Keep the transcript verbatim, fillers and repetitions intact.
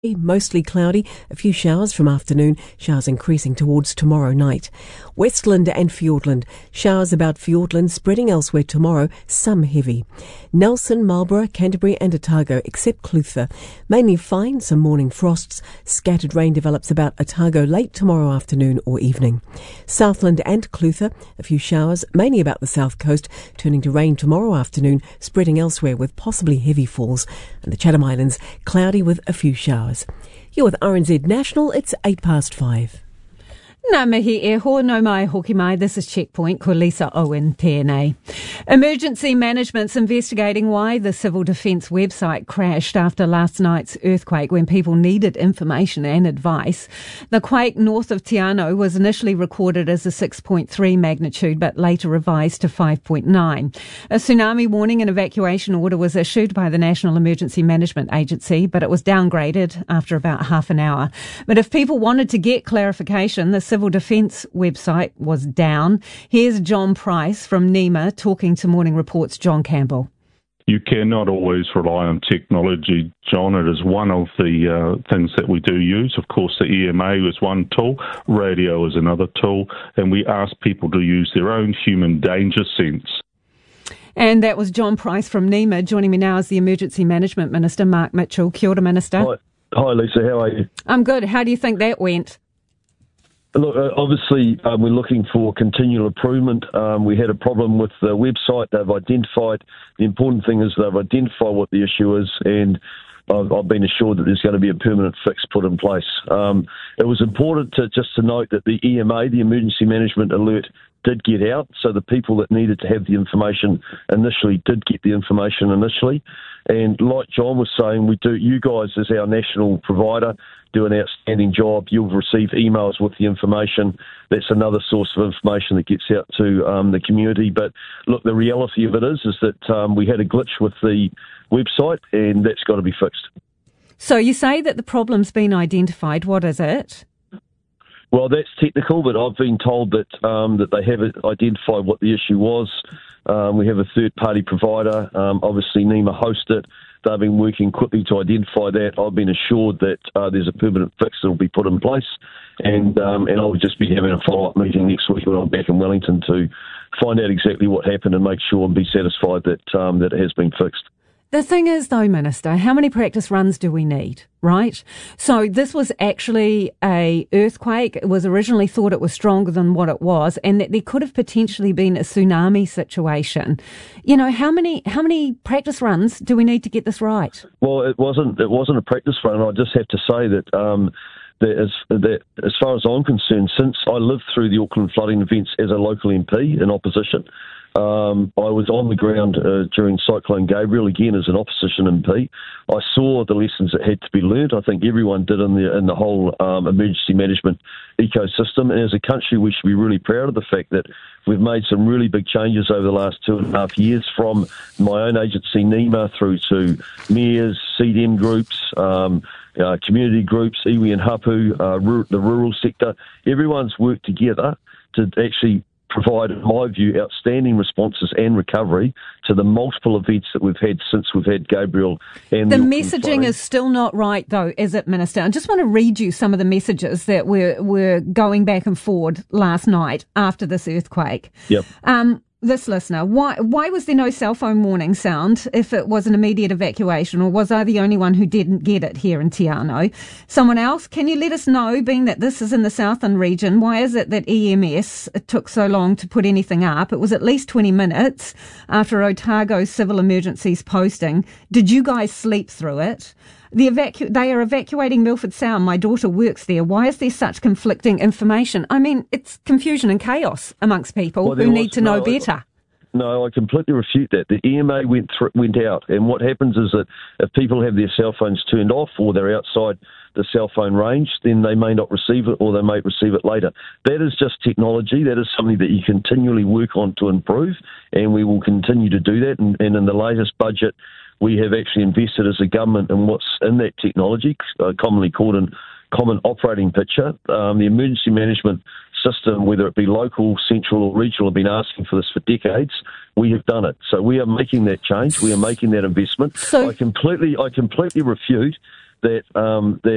Mostly cloudy, a few showers from afternoon, showers increasing towards tomorrow night. Westland and Fiordland, showers about Fiordland, spreading elsewhere tomorrow, some heavy. Nelson, Marlborough, Canterbury and Otago, except Clutha. Mainly fine, some morning frosts. Scattered rain develops about Otago late tomorrow afternoon or evening. Southland and Clutha, a few showers, mainly about the south coast, turning to rain tomorrow afternoon, spreading elsewhere with possibly heavy falls. And the Chatham Islands, cloudy with a few showers. You're with R N Z National, it's eight past five. Nā mihi e ho no mai hoki mai. This is Checkpoint, ko Lisa Owen tēnei. Emergency Management's investigating why the Civil Defence website crashed after last night's earthquake when people needed information and advice. The quake north of Te Anau was initially recorded as a six point three magnitude but later revised to five point nine. A tsunami warning and evacuation order was issued by the National Emergency Management Agency, but it was downgraded after about half an hour. But if people wanted to get clarification, the Civil Defence website was down. Here's John Price from NEMA talking to Morning Report's John Campbell. You cannot always rely on technology, John. It is one of the uh, things that we do use. Of course, the E M A is one tool, radio is another tool, and we ask people to use their own human danger sense. And that was John Price from NEMA. Joining me now is the Emergency Management Minister, Mark Mitchell. Kia ora, Minister. Hi, Hi Lisa, how are you? I'm good. How do you think that went? Look, uh, obviously, um, we're looking for continual improvement. Um, we had a problem with the website. They've identified, the important thing is they've identified what the issue is, and I've, I've been assured that there's going to be a permanent fix put in place. Um, it was important to just to note that the E M A, the Emergency Management Alert, did get out, so the people that needed to have the information initially did get the information initially. And like John was saying, we do. You guys, as our national provider, do an outstanding job. You'll receive emails with the information. That's another source of information that gets out to um, the community. But look, the reality of it is, is that um, we had a glitch with the website, and that's got to be fixed. So you say that the problem's been identified. What is it? Well, that's technical, but I've been told that um, that they have identified what the issue was. Um, we have a third-party provider. Um, obviously, NEMA host it. They've been working quickly to identify that. I've been assured that uh, there's a permanent fix that will be put in place, and um, and I'll just be having a follow-up meeting next week when I'm back in Wellington to find out exactly what happened and make sure and be satisfied that um, that it has been fixed. The thing is, though, Minister, how many practice runs do we need, right? So this was actually a earthquake. It was originally thought it was stronger than what it was, and that there could have potentially been a tsunami situation. You know, how many how many practice runs do we need to get this right? Well, it wasn't it wasn't a practice run. I just have to say that um, that as that as far as I'm concerned, since I lived through the Auckland flooding events as a local M P in opposition. Um, I was on the ground uh, during Cyclone Gabriel, again as an opposition M P. I saw the lessons that had to be learned. I think everyone did in the in the whole um, emergency management ecosystem. And as a country, we should be really proud of the fact that we've made some really big changes over the last two and a half years, from my own agency, NEMA, through to mayors, C D M groups, um, uh, community groups, iwi and hapu, uh, r- the rural sector. Everyone's worked together to actually provide, in my view, outstanding responses and recovery to the multiple events that we've had since we've had Gabriel. And the, the messaging flooding. Is still not right, though, is it, Minister? I just want to read you some of the messages that were, were going back and forward last night after this earthquake. Yep. Um, this listener, why why was there no cell phone warning sound if it was an immediate evacuation, or was I the only one who didn't get it here in Te Anau? Someone else, can you let us know, being that this is in the southern region, why is it that E M S it took so long to put anything up? It was at least twenty minutes after Otago Civil Emergencies posting. Did you guys sleep through it? The evacu- they are evacuating Milford Sound. My daughter works there. Why is there such conflicting information? I mean, it's confusion and chaos amongst people well, who was, need to know no, better. No, I completely refute that. The E M A went th- went out, and what happens is that if people have their cell phones turned off or they're outside the cell phone range, then they may not receive it, or they may receive it later. That is just technology. That is something that you continually work on to improve, and we will continue to do that. And, and in the latest budget, we have actually invested as a government in what's in that technology, uh, commonly called a common operating picture. Um, the emergency management system, whether it be local, central or regional, have been asking for this for decades. We have done it. So we are making that change. We are making that investment. So, I completely, I completely refute that, um, that